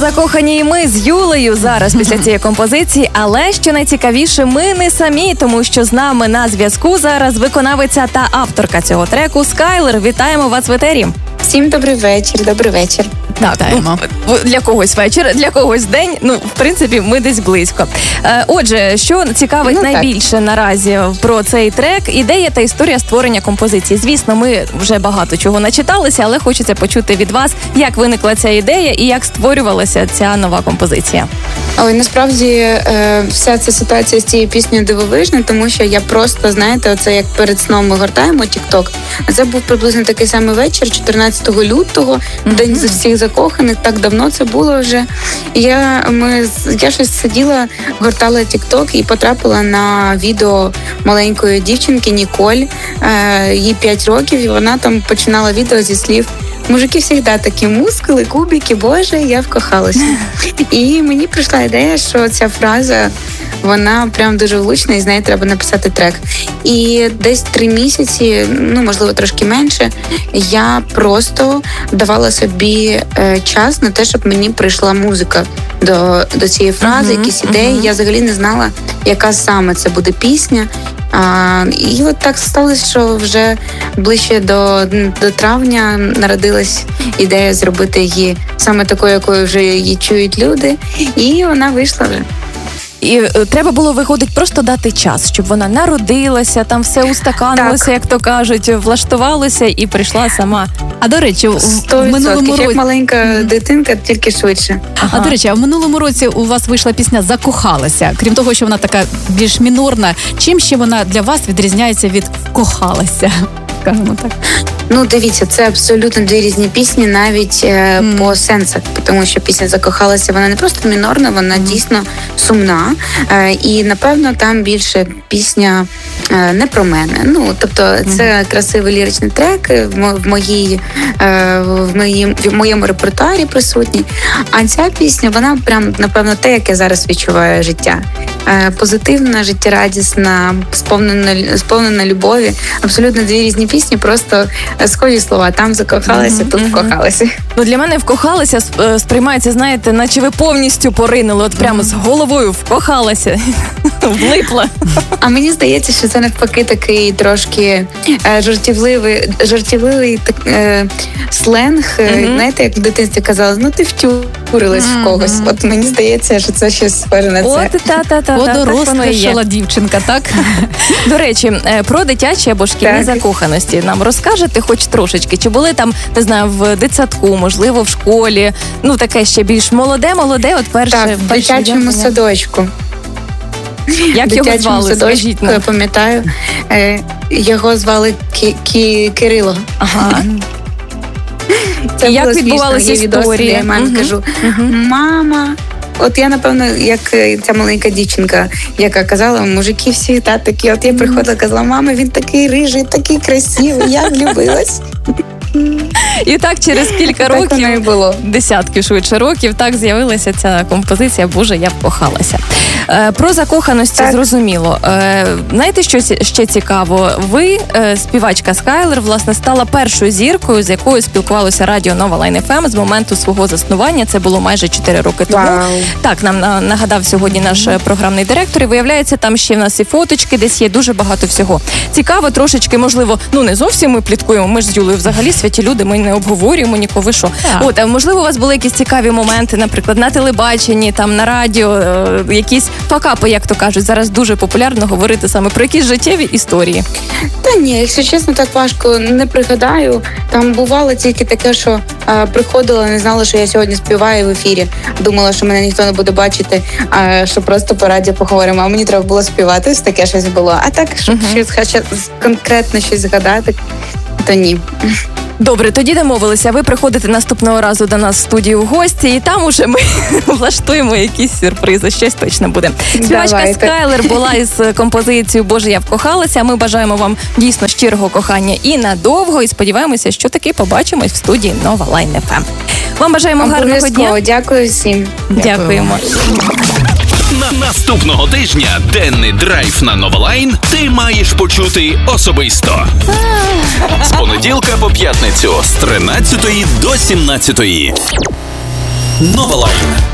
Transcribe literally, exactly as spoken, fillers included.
Закохані і ми з Юлею зараз після цієї композиції, але що найцікавіше, ми не самі, тому що з нами на зв'язку зараз виконавиця та авторка цього треку Скайлер. Вітаємо вас в етері. Всім добрий вечір, добрий вечір. Так, ну, для когось вечір, для когось день, ну, в принципі, ми десь близько. Е, отже, що цікавить ну, найбільше так. наразі про цей трек, ідея та історія створення композиції. Звісно, ми вже багато чого начиталися, але хочеться почути від вас, як виникла ця ідея і як створювалася ця нова композиція. Ой, насправді, е, вся ця ситуація з цією піснею дивовижна, тому що я просто, знаєте, оце як перед сном ми гортаємо TikTok. Це був приблизно такий самий вечір, чотирнадцятого лютого, mm-hmm. день за всіх закоханих, так давно це було вже. Я, ми, я щось сиділа, гортала TikTok і потрапила на відео маленької дівчинки Ніколь, е, їй п'ять років, і вона там починала відео зі слів: мужики завжди такі мускули, кубики, боже, я вкохалася. І мені прийшла ідея, що ця фраза, вона прям дуже влучна, і з неї треба написати трек. І десь три місяці, ну, можливо, трошки менше, я просто давала собі е, час на те, щоб мені прийшла музика до, до цієї фрази, uh-huh, якісь ідеї. Uh-huh. Я взагалі не знала, яка саме це буде пісня. А, і от так сталося, що вже ближче до, до травня народилась ідея зробити її саме такою, якою вже її чують люди, і вона вийшла вже. І е, треба було, виходить, просто дати час, щоб вона народилася, там все устаканилося, як то кажуть, влаштувалося і прийшла сама. А, до речі, в минулому році... як маленька mm. дитинка, тільки швидше. Ага. А, до речі, а в минулому році у вас вийшла пісня «Закохалася». Крім того, що вона така більш мінорна, чим ще вона для вас відрізняється від «Вкохалася», скажімо так? Ну, дивіться, це абсолютно дві різні пісні, навіть е, mm. по сенсах, тому що пісня «Закохалася», вона не просто мінорна, вона mm. дійсно сумна, е, і, напевно, там більше пісня е, не про мене. Ну, тобто, mm. це красивий ліричний трек в, в, моїй, е, в, моїм, в моєму репертуарі присутній, а ця пісня, вона прям, напевно, те, яке зараз відчуває життя. Е, позитивна, життєрадісна, сповнена, сповнена любові. Абсолютно дві різні пісні, просто схожі слова. Там закохалася, mm-hmm. тут вкохалася. Ну, для мене вкохалася сприймається, знаєте, наче ви повністю поринули, от прямо mm-hmm. з головою вкохалася, влипла. А мені здається, що це навпаки такий трошки е, жартівливий, жартівливий так, е, сленг. Mm-hmm. Знаєте, як в дитинстві казали, ну ти втюрилась mm-hmm. в когось. От мені здається, що це щось схоже на це. От, та-та-та. Подорослішала дівчинка, так? До речі, про дитячі або шкільні так. закоханості нам розкажете хоч трошечки? Чи були там, не знаю, в дитсадку, можливо, в школі? Ну, таке ще більш молоде-молоде, от перше... Так, в дитячому садочку. Як в його звали? Скажіть, я пам'ятаю. Е, його звали Ки- Ки- Кирило. Ага. Це як відбувалася історія? Я мамі uh-huh. кажу, uh-huh. мама... От я, напевно, як ця маленька дівчинка, яка казала, мужики всі та такі. От я приходила, казала, мама, він такий рижий, такий красивий, я влюбилась. І так через кілька так років, було. десятки швидше років, так з'явилася ця композиція «Боже, я вкохалася». Е, про закоханості так. зрозуміло. Е, знаєте, що ще цікаво? Ви, е, співачка Скайлер, власне, стала першою зіркою, з якою спілкувалося радіо Нова Лайн еф ем з моменту свого заснування. Це було майже чотири роки тому. Вау. Так, нам нагадав сьогодні наш програмний директор. І виявляється, там ще в нас і фоточки, десь є дуже багато всього. Цікаво трошечки, можливо, ну не зовсім ми пліткуємо, ми ж з Юлею взагалі святі люди, ми не обговорюємо нікого, що. От, а можливо, у вас були якісь цікаві моменти, наприклад, на телебаченні, там, на радіо, е, якісь факапи, як то кажуть. Зараз дуже популярно говорити саме про якісь життєві історії. Та ні, якщо чесно, так важко не пригадаю. Там бувало тільки таке, що е, приходила, не знала, що я сьогодні співаю в ефірі. Думала, що мене ніхто не буде бачити, а що просто по радіо поговоримо. А мені треба було співати, ось таке щось було. А так, щоб uh-huh. щось, конкретно щось згадати, то ні. Добре, тоді домовилися. Ви приходите наступного разу до нас в студію в гості, і там уже ми влаштуємо якісь сюрпризи. Щось точно буде. Співачка Скайлер була із композицією «Боже, я вкохалася». Ми бажаємо вам дійсно щирого кохання і надовго, і сподіваємося, що таки побачимось в студії Нова Лайн еф ем. Вам бажаємо гарного дня. Дякую всім. Дякуємо. На наступного тижня денний драйв на Нова Лайн ти маєш почути особисто. З понеділка по п'ятницю з тринадцятої до сімнадцятої. Новолайн.